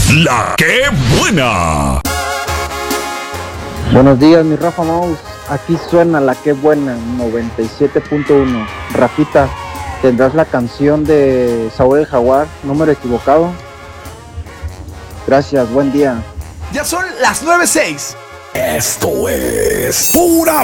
La que buena. Buenos días, mi Rafa Mouse. Aquí suena La que buena, 97.1. Rafita, ¿tendrás la canción de Saúl el Jaguar, número equivocado? Gracias, buen día. Ya son las 9:06. Esto es pura